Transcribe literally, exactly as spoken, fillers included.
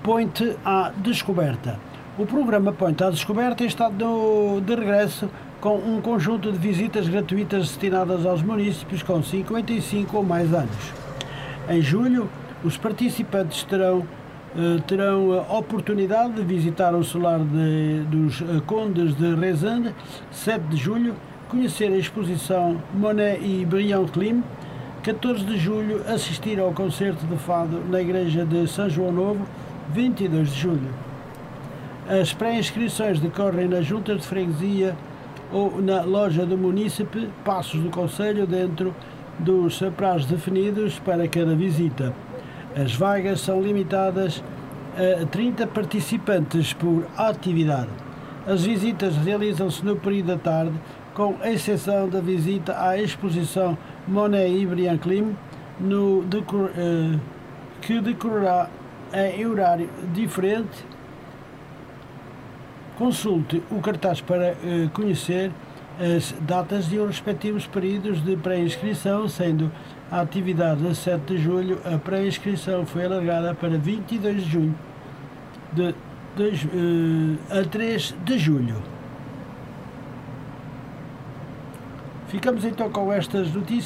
Ponte à Descoberta. O programa Ponte à Descoberta está do, de regresso com um conjunto de visitas gratuitas destinadas aos municípios com cinquenta e cinco ou mais anos. Em julho, os participantes terão, eh, terão a oportunidade de visitar o solar de, dos Condes de Rezende, sete de julho, conhecer a exposição Monet e Briand Klim, catorze de julho, assistir ao concerto de fado na igreja de São João Novo, vinte e dois de julho. As pré-inscrições decorrem nas juntas de freguesia ou na loja do munícipe, Passos do Concelho, dentro dos prazos definidos para cada visita. As vagas são limitadas a trinta participantes por atividade. As visitas realizam-se no período da tarde, com exceção da visita à exposição Monet e Briand Klim, no decor, eh, que decorrerá em horário diferente. Consulte o cartaz para eh, conhecer as datas de os respectivos períodos de pré-inscrição, sendo a atividade de sete de julho, a pré-inscrição foi alargada para vinte e dois de junho, de, de, eh, a três de julho. Ficamos então com estas notícias.